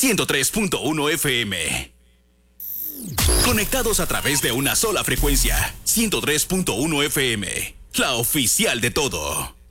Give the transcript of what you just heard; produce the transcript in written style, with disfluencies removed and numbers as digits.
103.1 FM. Conectados a través de una sola frecuencia. 103.1 FM. La oficial de todo.